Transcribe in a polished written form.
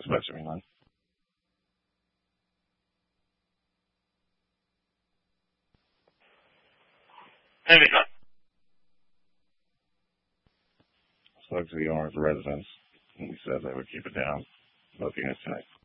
Especially man. Anytime. Spoke to the owner's residence, and he said they would keep it down. Hope you guys tonight.